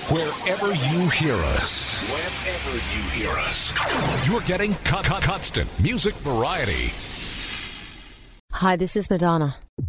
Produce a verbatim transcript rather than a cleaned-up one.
Wherever you hear us, wherever you hear us, you're getting con- con- constant music variety. Hi, this is Madonna.